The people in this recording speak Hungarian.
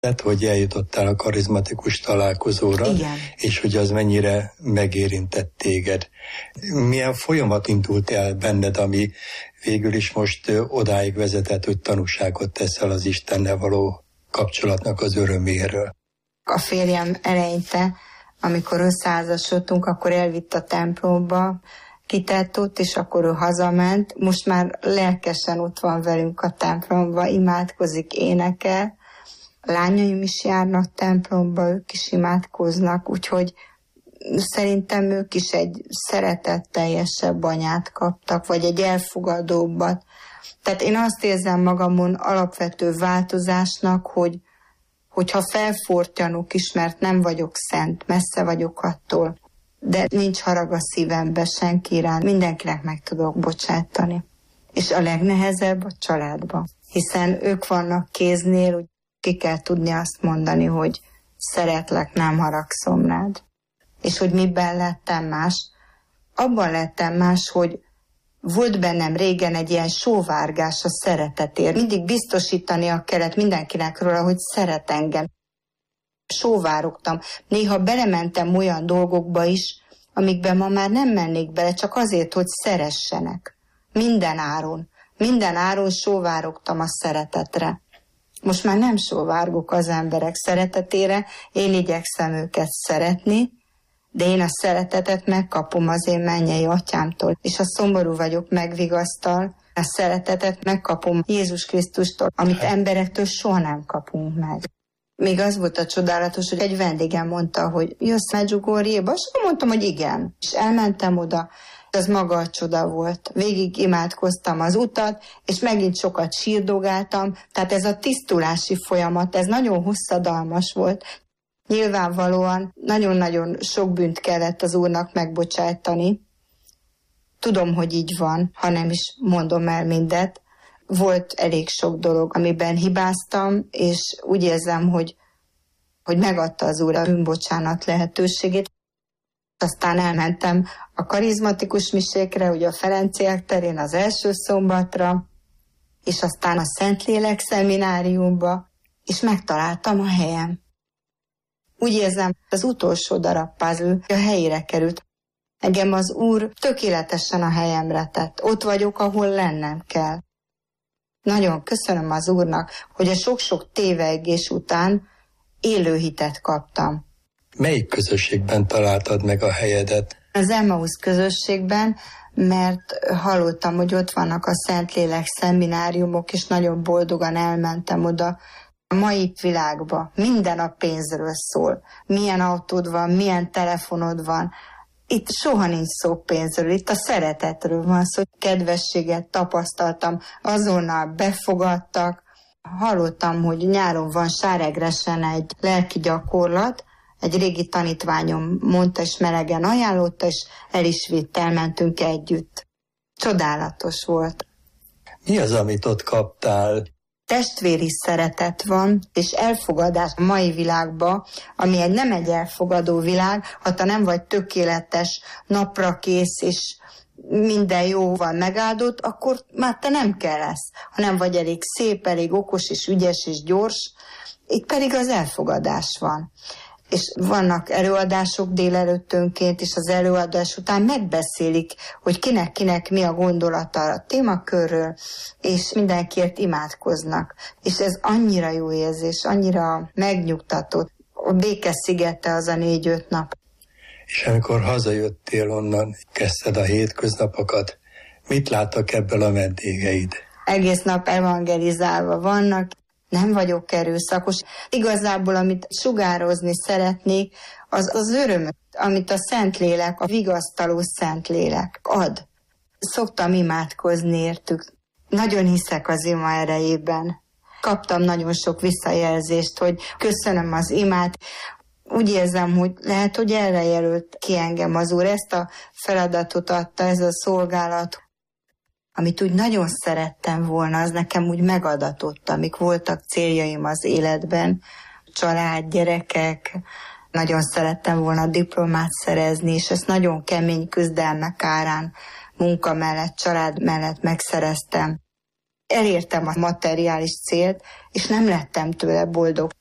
Lehet, hogy eljutottál a karizmatikus találkozóra, igen, és hogy az mennyire megérintett téged. Milyen folyamat indult el benned, ami végül is most odáig vezetett, hogy tanúságot teszel az Istennel való kapcsolatnak az öröméről? A férjem eleinte, amikor összeházasodtunk, akkor elvitt a templomba, kitett ott, és akkor ő hazament. Most már lelkesen ott van velünk a templomba, imádkozik, énekel. A lányaim is járnak templomba, ők is imádkoznak, úgyhogy szerintem ők is egy szeretetteljesebb anyát kaptak, vagy egy elfogadóbbat. Tehát én azt érzem magamon alapvető változásnak, hogyha felfortyanok is, mert nem vagyok szent, messze vagyok attól, de nincs harag a szívembe senki iránt, mindenkinek meg tudok bocsátani. És a legnehezebb a családban, hiszen ők vannak kéznél, úgy ki kell tudni azt mondani, hogy szeretlek, nem haragszom rád. És hogy miben lettem más? Abban lettem más, hogy volt bennem régen egy ilyen sóvárgás a szeretetért. Mindig biztosítania kellett mindenkinek róla, hogy szeret engem. Sóvárogtam. Néha belementem olyan dolgokba is, amikben ma már nem mennék bele, csak azért, hogy szeressenek. Minden áron. Minden áron sóvárogtam a szeretetre. Most már nem sóvárgok az emberek szeretetére, én igyekszem őket szeretni, de én a szeretetet megkapom az én mennyei atyámtól, és ha szomorú vagyok, megvigasztal, a szeretetet megkapom Jézus Krisztustól, amit emberektől soha nem kapunk meg. Még az volt a csodálatos, hogy egy vendégem mondta, hogy jössz Medjugorjéba, és mondtam, hogy igen. És elmentem oda, ez maga a csoda volt. Végig imádkoztam az utat, és megint sokat sírdogáltam, tehát ez a tisztulási folyamat, ez nagyon hosszadalmas volt. Nyilvánvalóan nagyon-nagyon sok bűnt kellett az Úrnak megbocsájtani. Tudom, hogy így van, ha nem is mondom el mindet. Volt elég sok dolog, amiben hibáztam, és úgy érzem, hogy megadta az Úr a bűnbocsánat lehetőségét. Aztán elmentem a karizmatikus misékre, ugye a Ferenciek terén az első szombatra, és aztán a Szentlélek szemináriumba, és megtaláltam a helyem. Úgy érzem, az utolsó darab puzzle a helyére került. Engem az Úr tökéletesen a helyemre tett. Ott vagyok, ahol lennem kell. Nagyon köszönöm az Úrnak, hogy a sok-sok tévegés után élő hitet kaptam. Melyik közösségben találtad meg a helyedet? Az Emmaus közösségben, mert hallottam, hogy ott vannak a Szentlélek szemináriumok, és nagyon boldogan elmentem oda. A mai világban minden a pénzről szól. Milyen autód van, milyen telefonod van. Itt soha nincs szó pénzről, itt a szeretetről van szó. Kedvességet tapasztaltam, azonnal befogadtak. Hallottam, hogy nyáron van Sáregresen egy lelki gyakorlat, egy régi tanítványom mondta, és melegen ajánlotta, és el is vitt, elmentünk együtt. Csodálatos volt. Mi az, amit ott kaptál? Testvéri szeretet van, és elfogadás a mai világban, ami nem egy elfogadó világ, ha te nem vagy tökéletes, napra kész, és minden jóval megáldott, akkor már te nem kell lesz. Ha nem vagy elég szép, elég okos, és ügyes, és gyors, itt pedig az elfogadás van. És vannak előadások délelőttönként, és az előadás után megbeszélik, hogy kinek mi a gondolata a témakörről, és mindenkiért imádkoznak. És ez annyira jó érzés, annyira megnyugtató. A béke szigete az a 4-5 nap. És amikor hazajöttél onnan, kezdted a hétköznapokat, mit láttak ebből a vendégeid? Egész nap evangelizálva vannak, nem vagyok erőszakos. Igazából, amit sugározni szeretnék, az öröm, amit a Szentlélek, a vigasztaló Szentlélek ad. Szoktam imádkozni értük. Nagyon hiszek az ima erejében. Kaptam nagyon sok visszajelzést, hogy köszönöm az imát. Úgy érzem, hogy lehet, hogy erre jelölt ki engem az Úr. Ezt a feladatot adta, ez a szolgálat. Amit úgy nagyon szerettem volna, az nekem úgy megadatott, amik voltak céljaim az életben. Család, gyerekek, nagyon szerettem volna diplomát szerezni, és ezt nagyon kemény küzdelmek árán, munka mellett, család mellett megszereztem. Elértem a materiális célt, és nem lettem tőle boldog.